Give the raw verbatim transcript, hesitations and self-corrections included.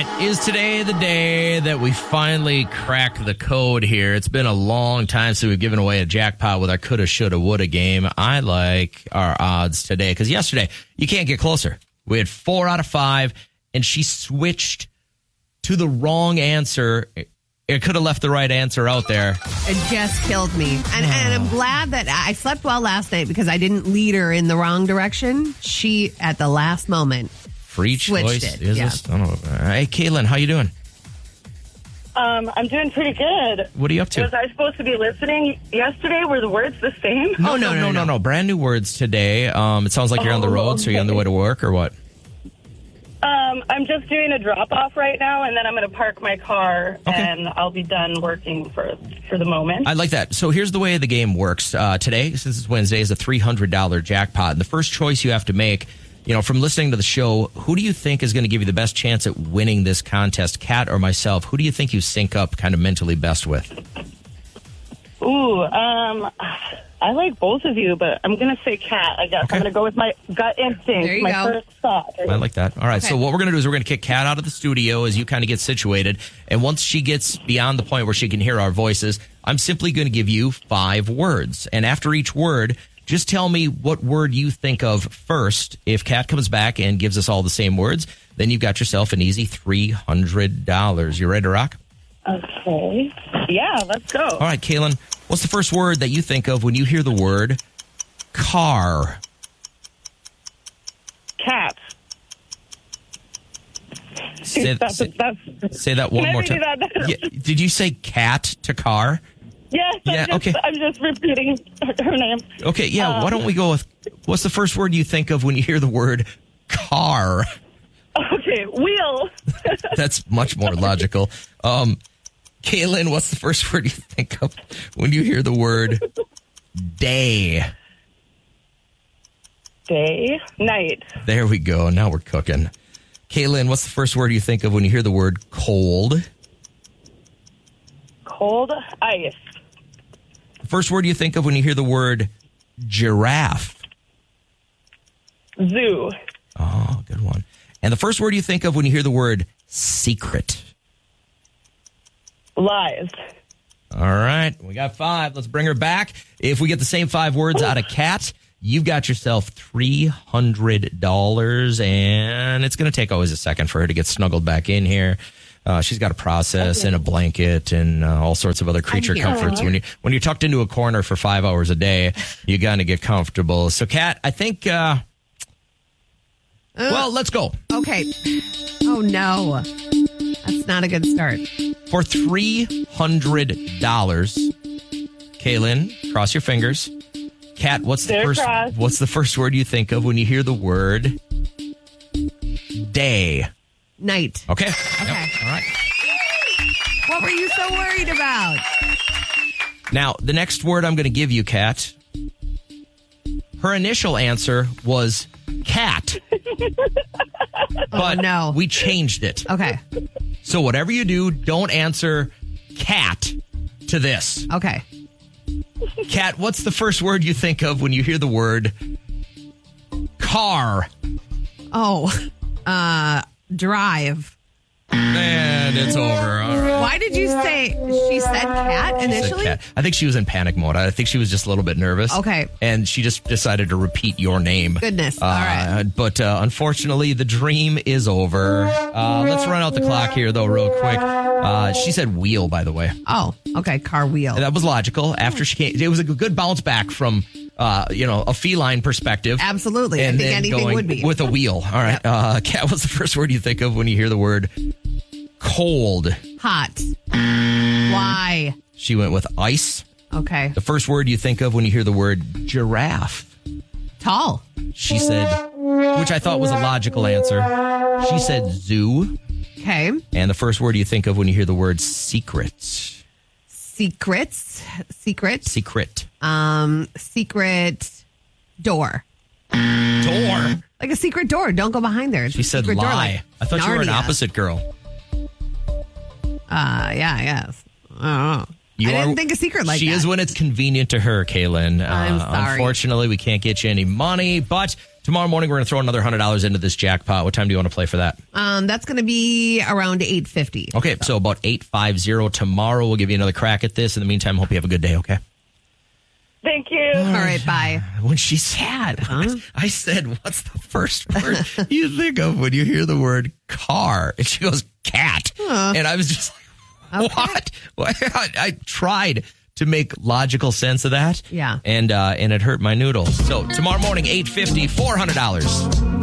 right. Is today the day that we finally crack the code here? It's been a long time since we've given away a jackpot with our coulda, shoulda, woulda game. I like our odds today because yesterday you can't get closer. We had four out of five, and she switched to the wrong answer. It could have left the right answer out there. It just killed me. And, and I'm glad that I slept well last night because I didn't lead her in the wrong direction. She, at the last moment, Free choice, it. is yeah. this? I don't know. Hey, Caitlin, how you doing? Um, I'm doing pretty good. What are you up to? Was I supposed to be listening yesterday? Were the words the same? Oh, no, no, no, no, no. Brand new words today. Um, it sounds like you're on the road, so you're on the way to work or what? Um, I'm just doing a drop-off right now, and then I'm going to park my car, Okay. and I'll be done working for for the moment. I like that. So here's the way the game works. Uh, today, since it's Wednesday, is a three hundred dollars jackpot. And the first choice you have to make, you know, from listening to the show, who do you think is going to give you the best chance at winning this contest, Kat or myself? Who do you think you sync up kind of mentally best with? Ooh, um, I like both of you, but I'm going to say Kat, I guess. Okay. I'm going to go with my gut instinct, There you my go. first thought. I like that. All right, Okay. so what we're going to do is we're going to kick Kat out of the studio as you kind of get situated. And once she gets beyond the point where she can hear our voices, I'm simply going to give you five words. And after each word, just tell me what word you think of first. If Kat comes back and gives us all the same words, then you've got yourself an easy three hundred dollars. You ready to rock? Okay. Yeah, let's go. All right, Kaylin, what's the first word that you think of when you hear the word car? Cat. Say, that's, say, that's, say that one Can I more redo time. that? Yeah, did you say cat to car? Yes, I'm, Yeah, just, okay. I'm just repeating her, her name. Okay, yeah, why don't we go with, what's the first word you think of when you hear the word car? Okay, wheel. That's much more logical. Um, Kaylin, what's the first word you think of when you hear the word day? Day, night. There we go. Now we're cooking. Kaylin, what's the first word you think of when you hear the word cold? Cold, ice. The first word you think of when you hear the word giraffe? Zoo. Oh, good one. And the first word you think of when you hear the word secret? Lies. All right, we got five. Let's bring her back. If we get the same five words out of Kat, you've got yourself three hundred dollars, and it's going to take always a second for her to get snuggled back in here. Uh, she's got a process and a blanket and uh, all sorts of other creature here. comforts. When, you, when you're tucked into a corner for five hours a day, you got to get comfortable. So, Kat, I think, uh, well, let's go. Okay. Oh, no. That's not a good start. For three hundred dollars, Kaylin, cross your fingers. Kat, what's the They're first crossed. what's the first word you think of when you hear the word day? Night. Okay. Okay. Yep. All right. What were you so worried about? Now, the next word I'm going to give you, Kat, her initial answer was cat. But Oh, no. we changed it. Okay. So whatever you do, don't answer cat to this. Okay. Kat, what's the first word you think of when you hear the word car? Oh, uh, drive. And it's over. All right. Why did you say she said cat Said initially? cat. I think she was in panic mode. I think she was just a little bit nervous. Okay. And she just decided to repeat your name. Goodness. Uh, All right. But uh, unfortunately, the dream is over. Uh, let's run out the clock here, though, real quick. Uh, she said wheel, by the way. Oh, okay. Car wheel. That was logical. After she came, it was a good bounce back from, uh, you know, a feline perspective. Absolutely. I And think then anything going would be. with a wheel. All right. Yep. Uh, Kat, what's the first word you think of when you hear the word cold? Hot. Why? She went with ice. Okay. The first word you think of when you hear the word giraffe? Tall. She said, which I thought was a logical answer. She said zoo. Okay. And the first word you think of when you hear the word secret? Secrets. Secret. Secret. Um, secret door. Door. Like a secret door. Don't go behind there. It's She a said secret lie. door, like I thought you were an Narnia. opposite girl. Uh, yeah, yes. I don't know. You I didn't are- think a secret like she that. is when it's convenient to her, Kaylin. I'm uh, sorry. Unfortunately, we can't get you any money, but Tomorrow morning, we're going to throw another one hundred dollars into this jackpot. What time do you want to play for that? Um, that's going to be around eight fifty. Okay, so about eight fifty tomorrow. We'll give you another crack at this. In the meantime, hope you have a good day, okay? Thank you. All right, bye. When she said, huh? I said, what's the first word you think of when you hear the word car? And she goes, cat. Huh. And I was just like, what? Okay. I, I tried to make logical sense of that. Yeah. And uh, and it hurt my noodles. So tomorrow morning, eight fifty, four hundred dollars.